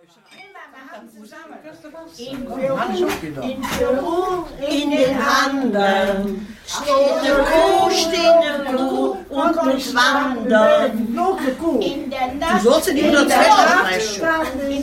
In Peru, in den Anden, steht der Kuh und muss wandern. In der Nacht, Du sollst in die 102 streichen.